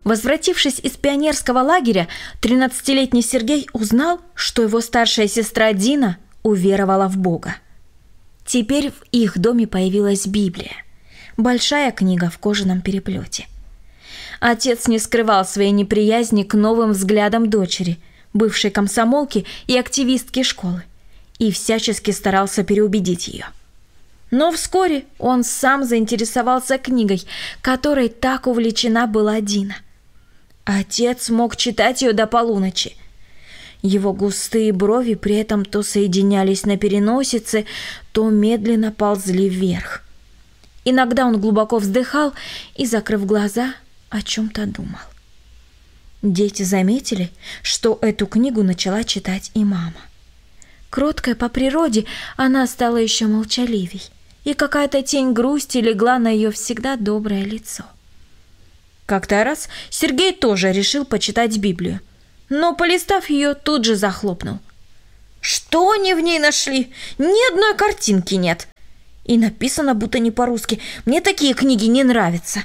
Возвратившись из пионерского лагеря, 13-летний Сергей узнал, что его старшая сестра Дина уверовала в Бога. Теперь в их доме появилась Библия, большая книга в кожаном переплете. Отец не скрывал своей неприязни к новым взглядам дочери, бывшей комсомолки и активистки школы, и всячески старался переубедить ее. Но вскоре он сам заинтересовался книгой, которой так увлечена была Дина. Отец мог читать ее до полуночи. Его густые брови при этом то соединялись на переносице, то медленно ползли вверх. Иногда он глубоко вздыхал и, закрыв глаза, о чем-то думал. Дети заметили, что эту книгу начала читать и мама. Кроткая по природе, она стала еще молчаливей, и какая-то тень грусти легла на ее всегда доброе лицо. Как-то раз Сергей тоже решил почитать Библию, но, полистав ее, тут же захлопнул. Что они в ней нашли? Ни одной картинки нет. И написано будто не по-русски. Мне такие книги не нравятся.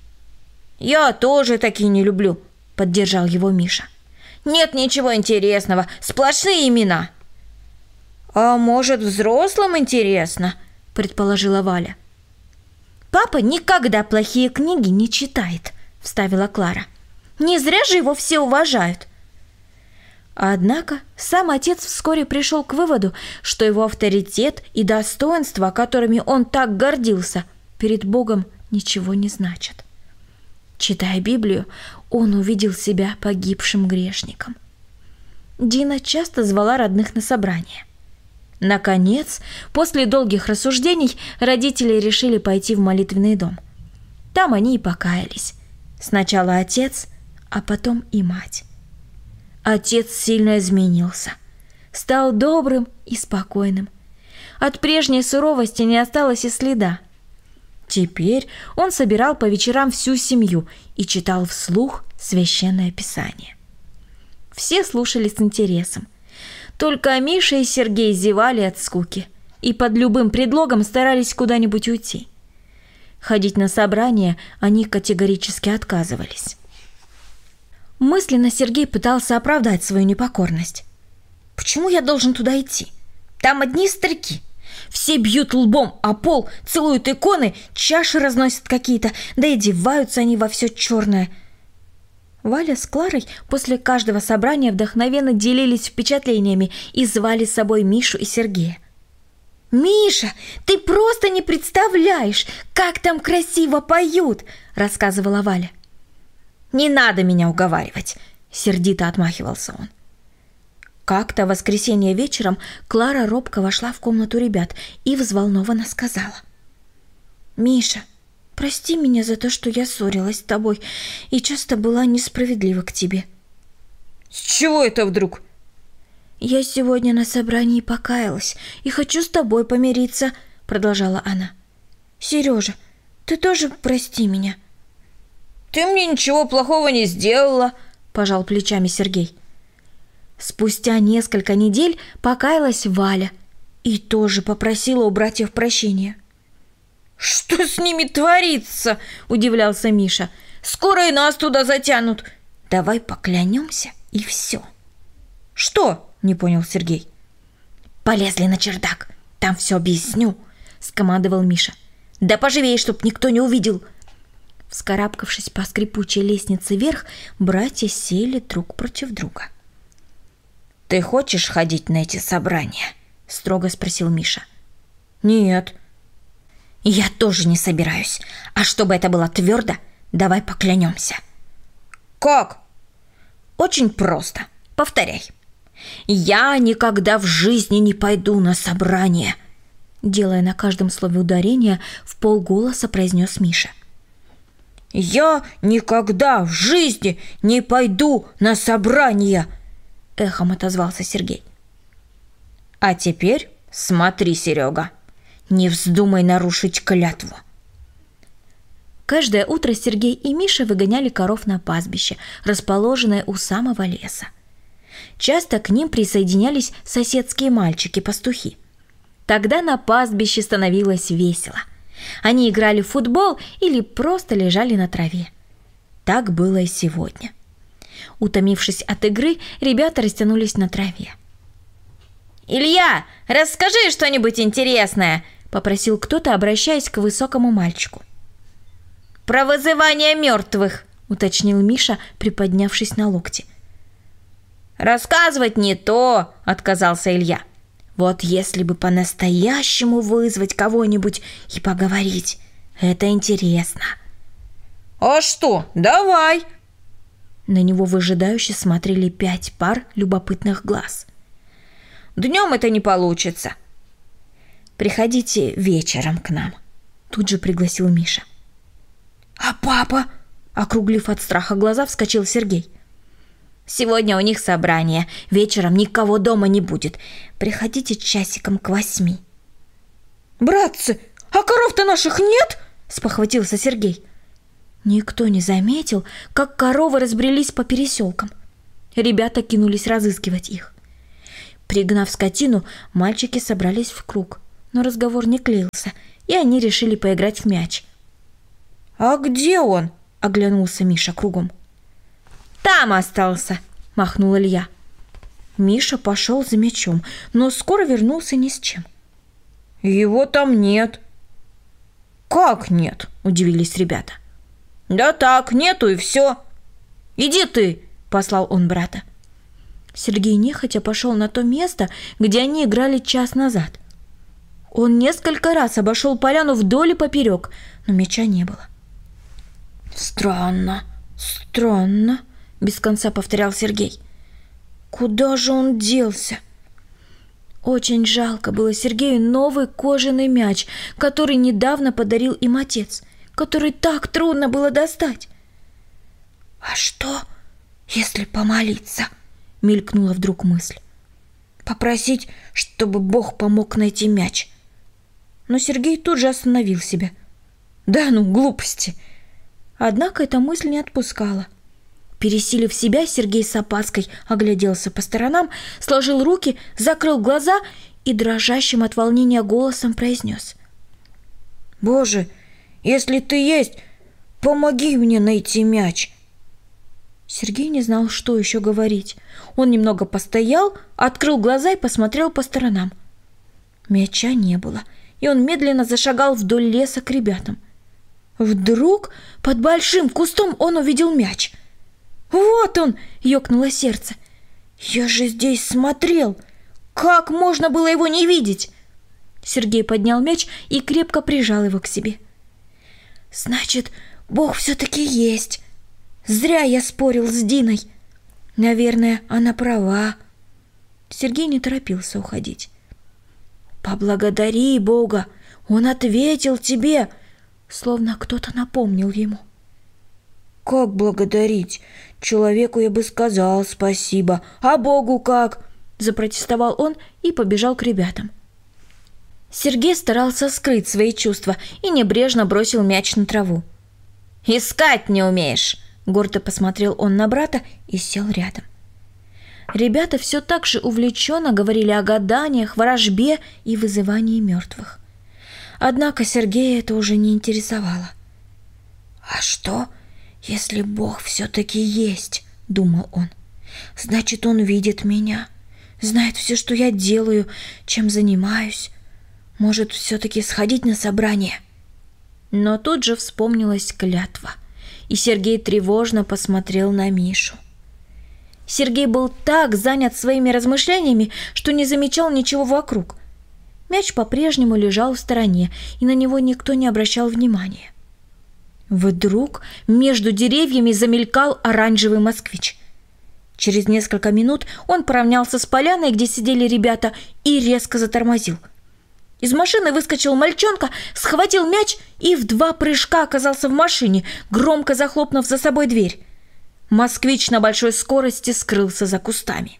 Я тоже такие не люблю, поддержал его Миша. Нет ничего интересного, сплошные имена. А может, взрослым интересно, предположила Валя. Папа никогда плохие книги не читает, вставила Клара. Не зря же его все уважают. Однако сам отец вскоре пришел к выводу, что его авторитет и достоинства, которыми он так гордился, перед Богом ничего не значат. Читая Библию, он увидел себя погибшим грешником. Дина часто звала родных на собрание. Наконец, после долгих рассуждений, родители решили пойти в молитвенный дом. Там они и покаялись. Сначала отец, а потом и мать. Отец сильно изменился. Стал добрым и спокойным. От прежней суровости не осталось и следа. Теперь он собирал по вечерам всю семью и читал вслух священное писание. Все слушали с интересом. Только Миша и Сергей зевали от скуки и под любым предлогом старались куда-нибудь уйти. Ходить на собрания они категорически отказывались. Мысленно Сергей пытался оправдать свою непокорность. «Почему я должен туда идти? Там одни старики. Все бьют лбом о пол, целуют иконы, чаши разносят какие-то, да и одеваются они во все черное». Валя с Кларой после каждого собрания вдохновенно делились впечатлениями и звали с собой Мишу и Сергея. «Миша, ты просто не представляешь, как там красиво поют!» – рассказывала Валя. «Не надо меня уговаривать!» – сердито отмахивался он. Как-то в воскресенье вечером Клара робко вошла в комнату ребят и взволнованно сказала: «Миша, прости меня за то, что я ссорилась с тобой и часто была несправедлива к тебе». «С чего это вдруг?» «Я сегодня на собрании покаялась и хочу с тобой помириться», — продолжала она. «Сережа, ты тоже прости меня». «Ты мне ничего плохого не сделала», — пожал плечами Сергей. Спустя несколько недель покаялась Валя и тоже попросила у братьев прощения. «Что с ними творится?» – удивлялся Миша. «Скоро и нас туда затянут. Давай поклянемся, и все». «Что?» – не понял Сергей. «Полезли на чердак, там все объясню», – скомандовал Миша. «Да поживей, чтоб никто не увидел». Вскарабкавшись по скрипучей лестнице вверх, братья сели друг против друга. «Ты хочешь ходить на эти собрания?» – строго спросил Миша. «Нет». «Я тоже не собираюсь. А чтобы это было твердо, давай поклянемся». «Как?» «Очень просто. Повторяй. Я никогда в жизни не пойду на собрание», делая на каждом слове ударение, вполголоса произнес Миша. «Я никогда в жизни не пойду на собрание», эхом отозвался Сергей. «А теперь смотри, Серега, не вздумай нарушить клятву». Каждое утро Сергей и Миша выгоняли коров на пастбище, расположенное у самого леса. Часто к ним присоединялись соседские мальчики-пастухи. Тогда на пастбище становилось весело. Они играли в футбол или просто лежали на траве. Так было и сегодня. Утомившись от игры, ребята растянулись на траве. «Илья, расскажи что-нибудь интересное!» – попросил кто-то, обращаясь к высокому мальчику. «Про вызывание мертвых!» – уточнил Миша, приподнявшись на локте. «Рассказывать не то!» – отказался Илья. «Вот если бы по-настоящему вызвать кого-нибудь и поговорить, это интересно!» «А что? Давай!» На него выжидающе смотрели 5 пар любопытных глаз. «Днем это не получится!» «Приходите вечером к нам», — тут же пригласил Миша. «А папа?» — округлив от страха глаза, вскочил Сергей. «Сегодня у них собрание. Вечером никого дома не будет. Приходите часиком к 8». «Братцы, а коров-то наших нет?» — спохватился Сергей. Никто не заметил, как коровы разбрелись по переселкам. Ребята кинулись разыскивать их. Пригнав скотину, мальчики собрались в круг, но разговор не клеился, и они решили поиграть в мяч. «А где он?» — оглянулся Миша кругом. «Там остался!» — махнул Илья. Миша пошел за мячом, но скоро вернулся ни с чем. «Его там нет». «Как нет?» — удивились ребята. «Да так, нету и все. Иди ты!» — послал он брата. Сергей нехотя пошел на то место, где они играли час назад. Он несколько раз обошел поляну вдоль и поперек, но мяча не было. «Странно, странно», — без конца повторял Сергей. «Куда же он делся?» Очень жалко было Сергею новый кожаный мяч, который недавно подарил им отец, который так трудно было достать. «А что, если помолиться?» — мелькнула вдруг мысль. «Попросить, чтобы Бог помог найти мяч». Но Сергей тут же остановил себя. «Да ну, глупости!» Однако эта мысль не отпускала. Пересилив себя, Сергей с опаской огляделся по сторонам, сложил руки, закрыл глаза и дрожащим от волнения голосом произнес: «Боже, если ты есть, помоги мне найти мяч!» Сергей не знал, что еще говорить. Он немного постоял, открыл глаза и посмотрел по сторонам. Мяча не было, и он медленно зашагал вдоль леса к ребятам. Вдруг под большим кустом он увидел мяч. «Вот он!» — ёкнуло сердце. «Я же здесь смотрел! Как можно было его не видеть?» Сергей поднял мяч и крепко прижал его к себе. «Значит, Бог все-таки есть. Зря я спорил с Диной. Наверное, она права». Сергей не торопился уходить. «Поблагодари Бога, Он ответил тебе», словно кто-то напомнил ему. «Как благодарить? Человеку я бы сказал спасибо, а Богу как?» Запротестовал он и побежал к ребятам. Сергей старался скрыть свои чувства и небрежно бросил мяч на траву. «Искать не умеешь!» Гордо посмотрел он на брата и сел рядом. Ребята все так же увлеченно говорили о гаданиях, ворожбе и вызывании мертвых. Однако Сергея это уже не интересовало. «А что, если Бог все-таки есть?» — думал он. «Значит, Он видит меня, знает все, что я делаю, чем занимаюсь. Может, все-таки сходить на собрание?» Но тут же вспомнилась клятва, и Сергей тревожно посмотрел на Мишу. Сергей был так занят своими размышлениями, что не замечал ничего вокруг. Мяч по-прежнему лежал в стороне, и на него никто не обращал внимания. Вдруг между деревьями замелькал оранжевый москвич. Через несколько минут он поравнялся с поляной, где сидели ребята, и резко затормозил. Из машины выскочил мальчонка, схватил мяч и в 2 прыжка оказался в машине, громко захлопнув за собой дверь. Москвич на большой скорости скрылся за кустами.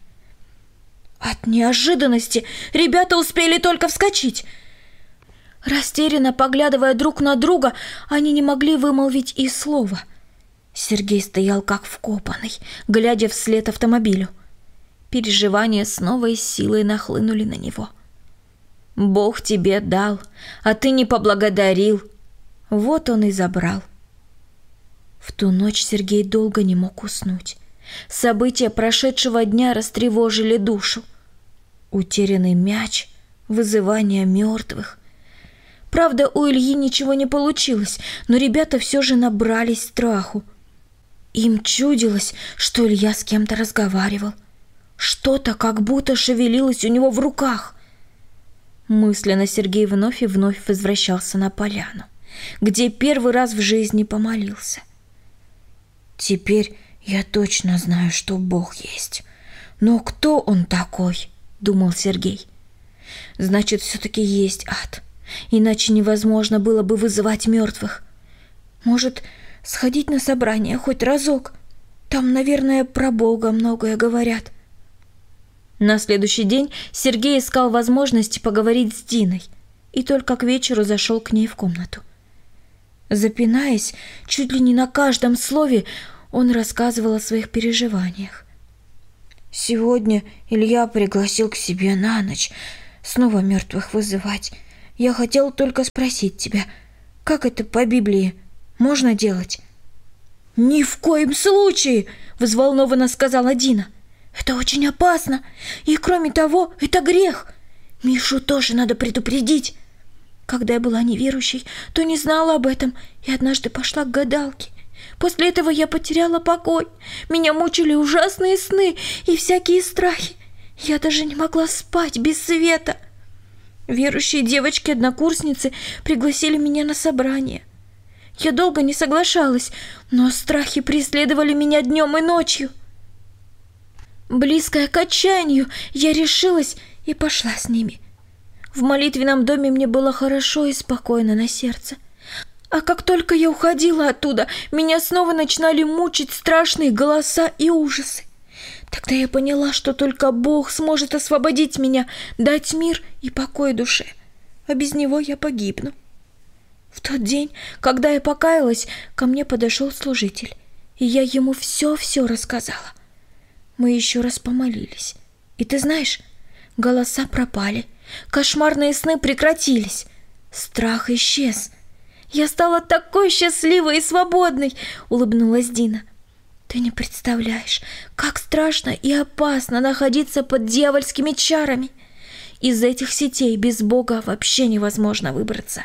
От неожиданности ребята успели только вскочить. Растерянно поглядывая друг на друга, они не могли вымолвить и слова. Сергей стоял как вкопанный, глядя вслед автомобилю. Переживания с новой силой нахлынули на него. «Бог тебе дал, а ты не поблагодарил. Вот он и забрал». В ту ночь Сергей долго не мог уснуть. События прошедшего дня растревожили душу. Утерянный мяч, вызывание мертвых. Правда, у Ильи ничего не получилось, но ребята все же набрались страху. Им чудилось, что Илья с кем-то разговаривал. Что-то как будто шевелилось у него в руках. Мысленно Сергей вновь и вновь возвращался на поляну, где первый раз в жизни помолился. «Теперь я точно знаю, что Бог есть. Но кто Он такой?» — думал Сергей. «Значит, все-таки есть ад. Иначе невозможно было бы вызывать мертвых. Может, сходить на собрание хоть разок? Там, наверное, про Бога многое говорят». На следующий день Сергей искал возможности поговорить с Диной и только к вечеру зашел к ней в комнату. Запинаясь, чуть ли не на каждом слове, он рассказывал о своих переживаниях. «Сегодня Илья пригласил к себе на ночь снова мертвых вызывать. Я хотел только спросить тебя, как это по Библии можно делать?» «Ни в коем случае!» — взволнованно сказала Дина. «Это очень опасно, и кроме того, это грех. Мишу тоже надо предупредить. Когда я была неверующей, то не знала об этом и однажды пошла к гадалке. После этого я потеряла покой. Меня мучили ужасные сны и всякие страхи. Я даже не могла спать без света. Верующие девочки-однокурсницы пригласили меня на собрание. Я долго не соглашалась, но страхи преследовали меня днем и ночью. Близкая к отчаянию, я решилась и пошла с ними. В молитвенном доме мне было хорошо и спокойно на сердце. А как только я уходила оттуда, меня снова начинали мучить страшные голоса и ужасы. Тогда я поняла, что только Бог сможет освободить меня, дать мир и покой душе, а без Него я погибну. В тот день, когда я покаялась, ко мне подошел служитель, и я ему все рассказала. Мы еще раз помолились, и ты знаешь, голоса пропали, кошмарные сны прекратились, страх исчез. Я стала такой счастливой и свободной, улыбнулась Дина. Ты не представляешь, как страшно и опасно находиться под дьявольскими чарами. Из этих сетей без Бога вообще невозможно выбраться.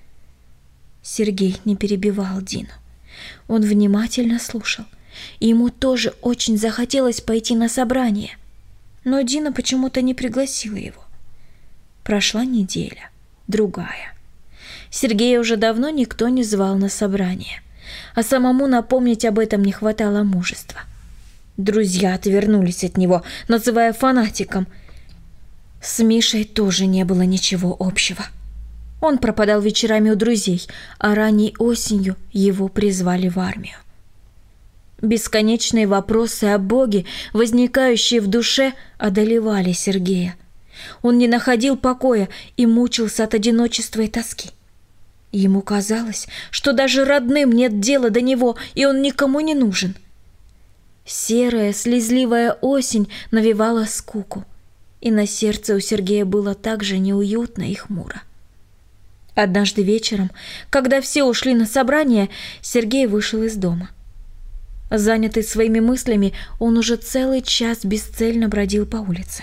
Сергей не перебивал Дину. Он внимательно слушал, и ему тоже очень захотелось пойти на собрание. Но Дина почему-то не пригласила его. Прошла неделя, другая. Сергея уже давно никто не звал на собрание, а самому напомнить об этом не хватало мужества. Друзья отвернулись от него, называя фанатиком. С Мишей тоже не было ничего общего. Он пропадал вечерами у друзей, а ранней осенью его призвали в армию. Бесконечные вопросы о Боге, возникающие в душе, одолевали Сергея. Он не находил покоя и мучился от одиночества и тоски. Ему казалось, что даже родным нет дела до него, и он никому не нужен. Серая, слезливая осень навевала скуку, и на сердце у Сергея было так же неуютно и хмуро. Однажды вечером, когда все ушли на собрание, Сергей вышел из дома. Занятый своими мыслями, он уже целый час бесцельно бродил по улице.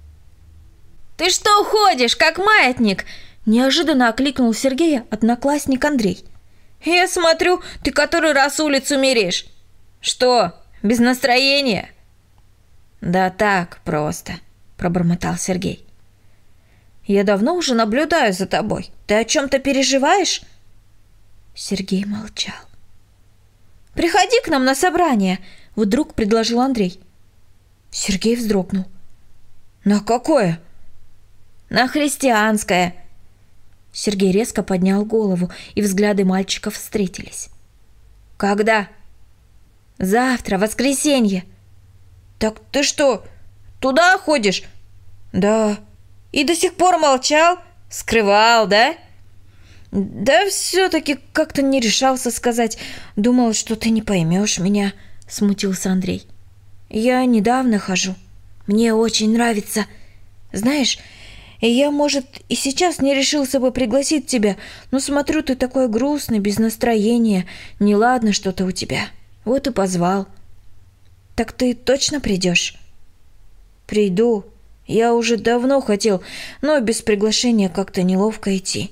«Ты что ходишь, как маятник?» Неожиданно окликнул Сергея одноклассник Андрей. «Я смотрю, ты который раз улицу меряешь. Что, без настроения?» «Да так просто», — пробормотал Сергей. «Я давно уже наблюдаю за тобой. Ты о чем-то переживаешь?» Сергей молчал. «Приходи к нам на собрание», — вдруг предложил Андрей. Сергей вздрогнул. «На какое?» «На христианское». Сергей резко поднял голову, и взгляды мальчиков встретились. «Когда?» «Завтра, воскресенье». «Так ты что, туда ходишь?» «Да». «И до сих пор молчал? Скрывал, да?» «Да все-таки как-то не решался сказать. Думал, что ты не поймешь меня», — смутился Андрей. «Я недавно хожу. Мне очень нравится. Знаешь, я, может, и сейчас не решился бы пригласить тебя, но смотрю, ты такой грустный, без настроения. Неладно что-то у тебя». Вот и позвал. Так ты точно придешь? Приду. Я уже давно хотел, но без приглашения как-то неловко идти.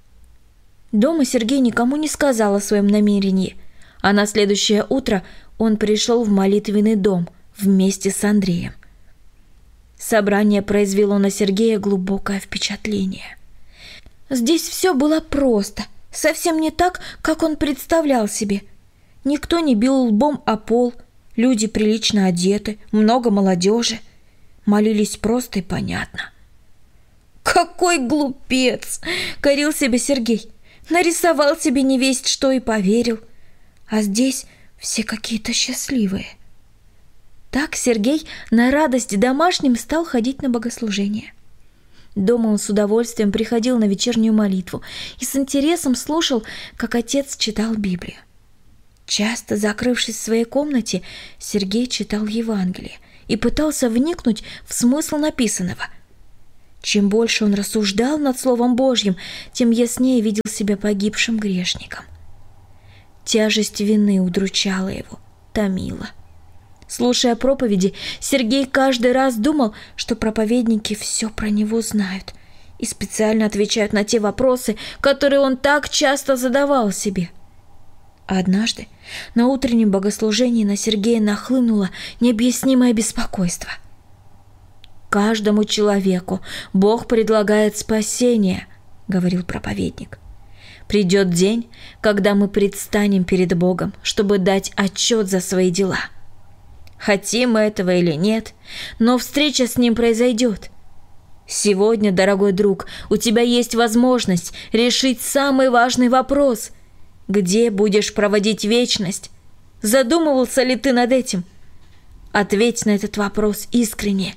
Дома Сергей никому не сказал о своем намерении, а на следующее утро он пришел в молитвенный дом вместе с Андреем. Собрание произвело на Сергея глубокое впечатление. Здесь все было просто, совсем не так, как он представлял себе. Никто не бил лбом о пол, люди прилично одеты, много молодежи. Молились просто и понятно. «Какой глупец!» — корил себя Сергей. Нарисовал себе невесть что и поверил. А здесь все какие-то счастливые. Так Сергей на радость домашним стал ходить на богослужение. Дома он с удовольствием приходил на вечернюю молитву и с интересом слушал, как отец читал Библию. Часто, закрывшись в своей комнате, Сергей читал Евангелие и пытался вникнуть в смысл написанного. Чем больше он рассуждал над Словом Божьим, тем яснее видел себя погибшим грешником. Тяжесть вины удручала его, томила. Слушая проповеди, Сергей каждый раз думал, что проповедники все про него знают и специально отвечают на те вопросы, которые он так часто задавал себе. А однажды на утреннем богослужении на Сергея нахлынуло необъяснимое беспокойство. «Каждому человеку Бог предлагает спасение», — говорил проповедник. «Придет день, когда мы предстанем перед Богом, чтобы дать отчет за свои дела. Хотим мы этого или нет, но встреча с Ним произойдет. Сегодня, дорогой друг, у тебя есть возможность решить самый важный вопрос. Где будешь проводить вечность? Задумывался ли ты над этим? Ответь на этот вопрос искренне».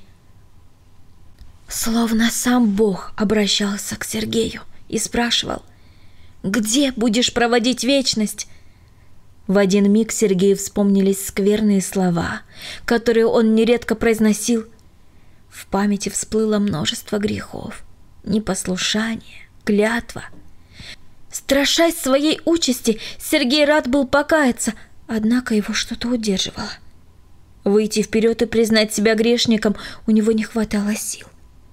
Словно сам Бог обращался к Сергею и спрашивал: «Где будешь проводить вечность?» В один миг Сергею вспомнились скверные слова, которые он нередко произносил. В памяти всплыло множество грехов, непослушание, клятва. Страшась своей участи, Сергей рад был покаяться, однако его что-то удерживало. Выйти вперед и признать себя грешником у него не хватало сил.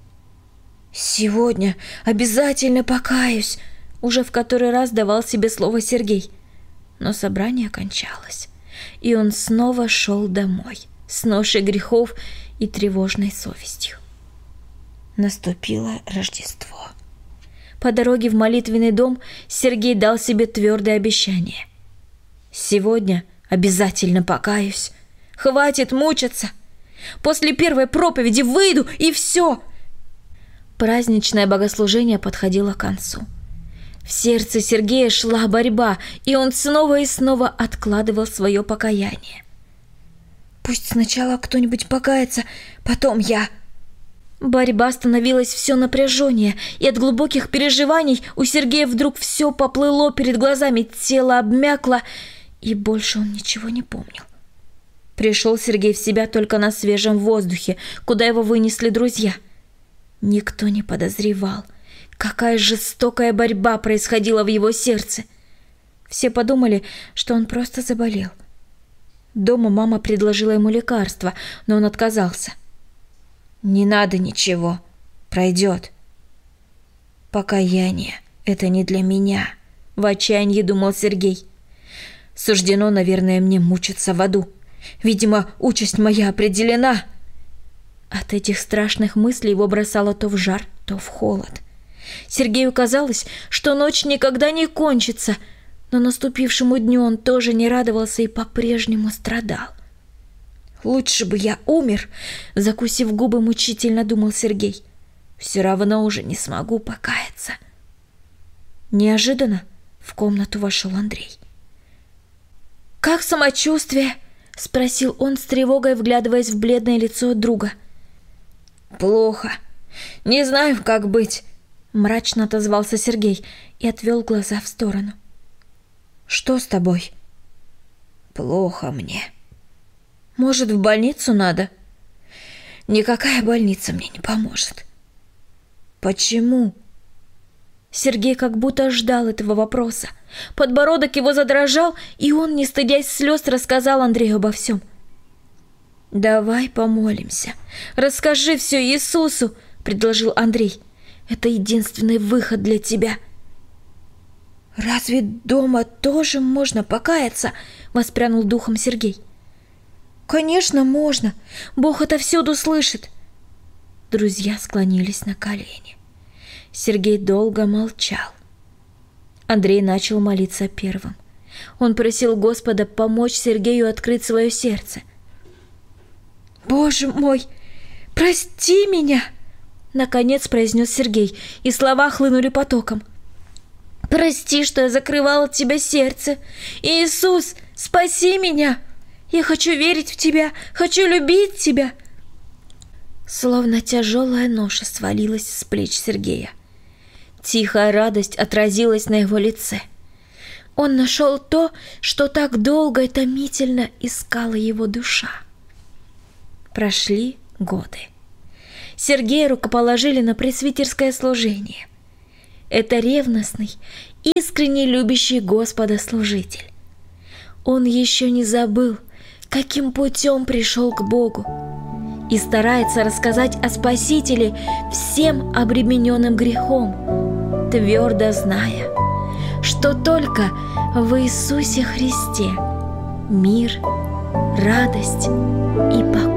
«Сегодня обязательно покаюсь», — уже в который раз давал себе слово Сергей. Но собрание кончалось, и он снова шел домой с ношей грехов и тревожной совестью. Наступило Рождество. По дороге в молитвенный дом Сергей дал себе твердое обещание. «Сегодня обязательно покаюсь. Хватит мучиться. После первой проповеди выйду, и все». Праздничное богослужение подходило к концу. В сердце Сергея шла борьба, и он снова и снова откладывал свое покаяние. «Пусть сначала кто-нибудь покается, потом я». Борьба становилась все напряженнее, и от глубоких переживаний у Сергея вдруг все поплыло перед глазами, тело обмякло, и больше он ничего не помнил. Пришел Сергей в себя только на свежем воздухе, куда его вынесли друзья. Никто не подозревал, какая жестокая борьба происходила в его сердце. Все подумали, что он просто заболел. Дома мама предложила ему лекарство, но он отказался. «Не надо ничего, пройдет». «Покаяние — это не для меня», — в отчаянии думал Сергей. «Суждено, наверное, мне мучиться в аду. Видимо, участь моя определена». От этих страшных мыслей его бросало то в жар, то в холод. Сергею казалось, что ночь никогда не кончится, но наступившему дню он тоже не радовался и по-прежнему страдал. «Лучше бы я умер», — закусив губы, мучительно думал Сергей. «Все равно уже не смогу покаяться». Неожиданно в комнату вошел Андрей. «Как самочувствие?» — спросил он с тревогой, вглядываясь в бледное лицо друга. «Плохо. Не знаю, как быть», — мрачно отозвался Сергей и отвел глаза в сторону. «Что с тобой?» «Плохо мне». «Может, в больницу надо?» «Никакая больница мне не поможет». «Почему?» Сергей как будто ждал этого вопроса. Подбородок его задрожал, и он, не стыдясь слез, рассказал Андрею обо всем. «Давай помолимся. Расскажи все Иисусу», — предложил Андрей. «Это единственный выход для тебя». «Разве дома тоже можно покаяться?» — воспрянул духом Сергей. «Конечно, можно. Бог отовсюду слышит». Друзья склонились на колени. Сергей долго молчал. Андрей начал молиться первым. Он просил Господа помочь Сергею открыть свое сердце. «Боже мой, прости меня!» Наконец произнес Сергей, и слова хлынули потоком. «Прости, что я закрывал от тебя сердце. Иисус, спаси меня! Я хочу верить в тебя, хочу любить тебя!» Словно тяжелая ноша свалилась с плеч Сергея. Тихая радость отразилась на его лице. Он нашел то, что так долго и томительно искала его душа. Прошли годы. Сергея рукоположили на пресвитерское служение. Это ревностный, искренне любящий Господа служитель. Он еще не забыл, каким путем пришел к Богу, и старается рассказать о Спасителе всем обремененным грехом, твердо зная, что только в Иисусе Христе мир, радость и покой.